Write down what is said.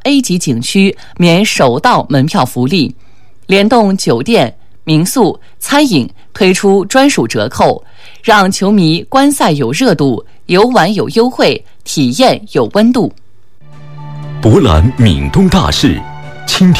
A 级景区免首道门票福利，联动酒店、民宿、餐饮推出专属折扣，让球迷观赛有热度，游玩有优惠，体验有温度。 博览闽东大事，倾听